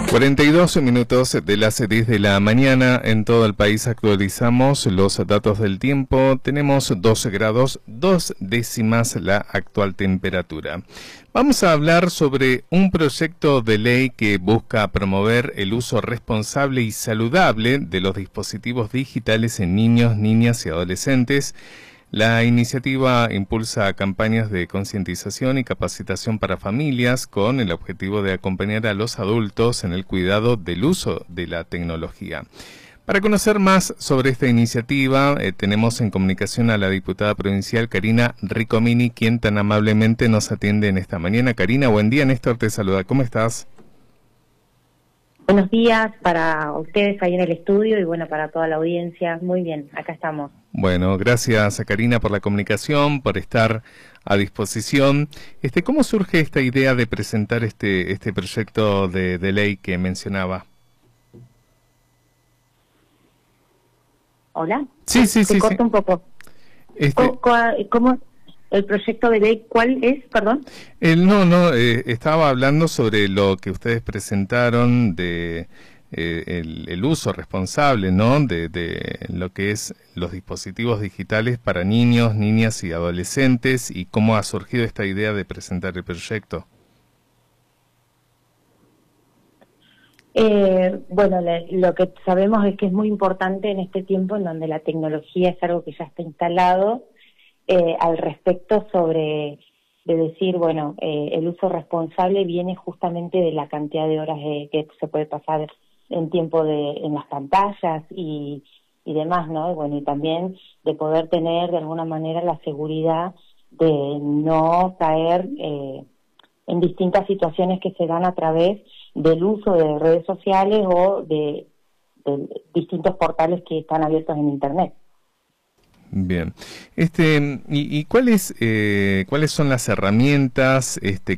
42 minutos de las 10 de la mañana. En todo el país actualizamos los datos del tiempo. Tenemos 12 grados, 2 décimas la actual temperatura. Vamos a hablar sobre un proyecto de ley que busca promover el uso responsable y saludable de los dispositivos digitales en niños, niñas y adolescentes. La iniciativa impulsa campañas de concientización y capacitación para familias con el objetivo de acompañar a los adultos en el cuidado del uso de la tecnología. Para conocer más sobre esta iniciativa, tenemos en comunicación a la diputada provincial Karina Ricomini, quien tan amablemente nos atiende en esta mañana. Karina, buen día. Néstor te saluda. ¿Cómo estás? Buenos días para ustedes ahí en el estudio y bueno, para toda la audiencia. Muy bien, acá estamos. Bueno, gracias a Karina por la comunicación, por estar a disposición. ¿Cómo surge esta idea de presentar este proyecto de ley que mencionaba? ¿Hola? Sí. Se corta un poco. ¿Cómo el proyecto de ley? ¿Cuál es? Perdón. Estaba hablando sobre lo que ustedes presentaron de el uso responsable, ¿no? De lo que es los dispositivos digitales para niños, niñas y adolescentes, y cómo ha surgido esta idea de presentar el proyecto. Bueno, lo que sabemos es que es muy importante en este tiempo en donde la tecnología es algo que ya está instalado, al respecto de decir, bueno, el uso responsable viene justamente de la cantidad de horas que se puede pasar en tiempo en las pantallas y demás, ¿no? Bueno, y también de poder tener de alguna manera la seguridad de no caer en distintas situaciones que se dan a través del uso de redes sociales o de distintos portales que están abiertos en Internet. Bien. ¿Y cuáles son las herramientas